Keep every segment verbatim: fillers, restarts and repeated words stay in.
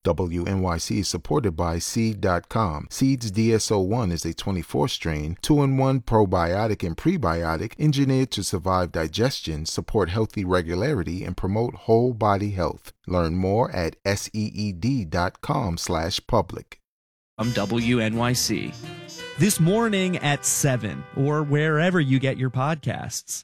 W N Y C is supported by Seed dot com. Seed's D S O one is a twenty-four strain, two in one probiotic and prebiotic engineered to survive digestion, support healthy regularity, and promote whole body health. Learn more at seed dot com slash public. From W N Y C. This morning at seven, or wherever you get your podcasts.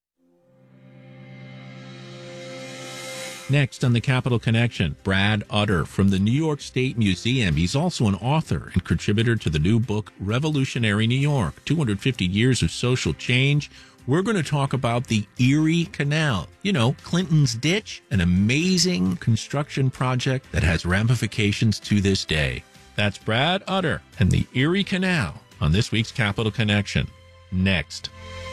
Next on the Capital Connection, Brad Utter from the New York State Museum. He's also an author and contributor to the new book, Revolutionary New York, two hundred fifty years of Social Change. We're going to talk about the Erie Canal. You know, Clinton's Ditch, an amazing construction project that has ramifications to this day. That's Brad Utter and the Erie Canal on this week's Capital Connection. Next.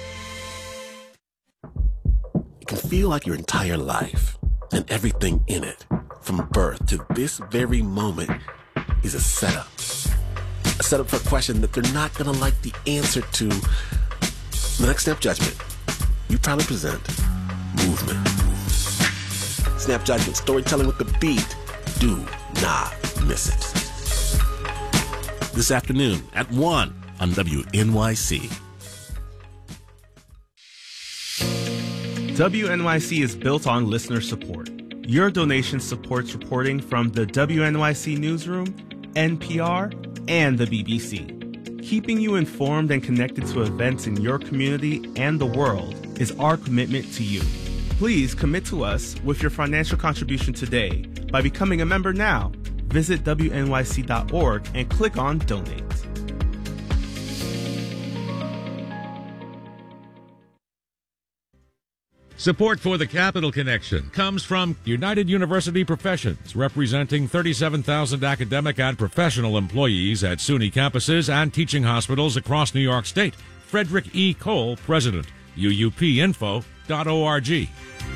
It can feel like your entire life and everything in it, from birth to this very moment, is a setup. A setup for a question that they're not going to like the answer to. The next Snap Judgment, we proudly present Movement. Snap Judgment, storytelling with the beat. Do not miss it. This afternoon at one on W N Y C. W N Y C is built on listener support. Your donation supports reporting from the W N Y C Newsroom, N P R, and the B B C. Keeping you informed and connected to events in your community and the world is our commitment to you. Please commit to us with your financial contribution today by becoming a member now. Visit W N Y C dot org and click on Donate. Support for the Capital Connection comes from United University Professions, representing thirty-seven thousand academic and professional employees at SUNY campuses and teaching hospitals across New York State. Frederick E. Cole, President, U U P info dot org.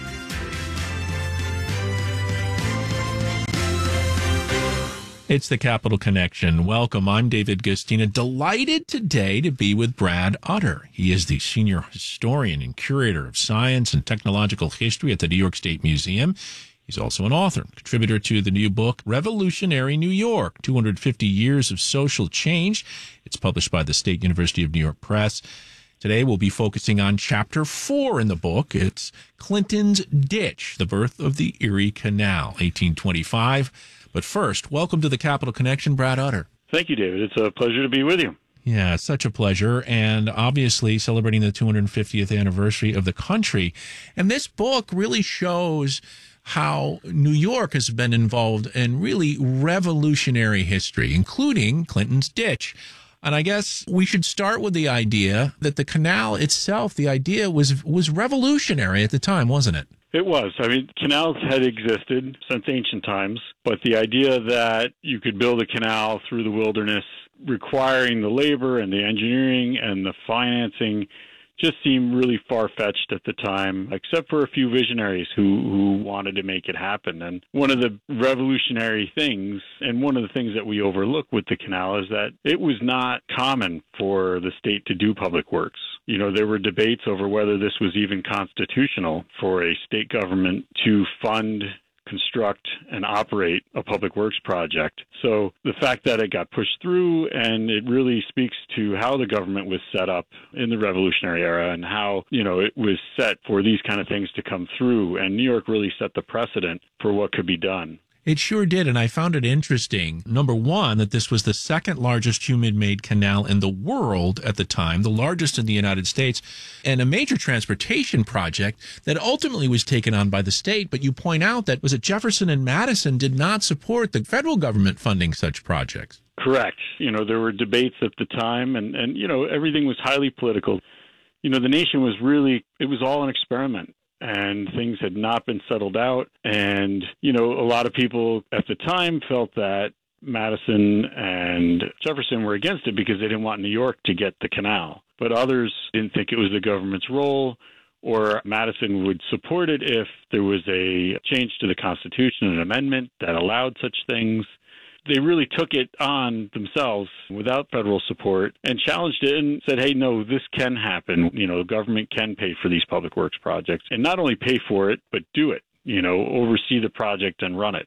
It's the Capital Connection. Welcome. I'm David Gustina. Delighted today to be with Brad Utter. He is the senior historian and curator of science and technological history at the New York State Museum. He's also an author, contributor to the new book, Revolutionary New York, two hundred fifty years of Social Change. It's published by the State University of New York Press. Today we'll be focusing on chapter four in the book. It's Clinton's Ditch, the birth of the Erie Canal, eighteen twenty-five. But first, welcome to the Capital Connection, Brad Utter. Thank you, David. It's a pleasure to be with you. Yeah, it's such a pleasure. And obviously celebrating the two hundred fiftieth anniversary of the country. And this book really shows how New York has been involved in really revolutionary history, including Clinton's Ditch. And I guess we should start with the idea that the canal itself, the idea was was revolutionary at the time, wasn't it? It was. I mean, canals had existed since ancient times, but the idea that you could build a canal through the wilderness, requiring the labor and the engineering and the financing, just seemed really far-fetched at the time, except for a few visionaries who, who wanted to make it happen. And one of the revolutionary things, and one of the things that we overlook with the canal, is that it was not common for the state to do public works. You know, there were debates over whether this was even constitutional for a state government to fund, construct, and operate a public works project. So the fact that it got pushed through, and it really speaks to how the government was set up in the Revolutionary era and how, you know, it was set for these kind of things to come through. And New York really set the precedent for what could be done. It sure did, and I found it interesting, number one, that this was the second largest human-made canal in the world at the time, the largest in the United States, and a major transportation project that ultimately was taken on by the state. But you point out that, was it Jefferson and Madison did not support the federal government funding such projects? Correct. You know, there were debates at the time, and, and you know, everything was highly political. You know, the nation was really, it was all an experiment. And things had not been settled out. And, you know, a lot of people at the time felt that Madison and Jefferson were against it because they didn't want New York to get the canal. But others didn't think it was the government's role, or Madison would support it if there was a change to the Constitution, an amendment that allowed such things. They really took it on themselves without federal support and challenged it and said, hey, no, this can happen. You know, the government can pay for these public works projects, and not only pay for it, but do it, you know, oversee the project and run it.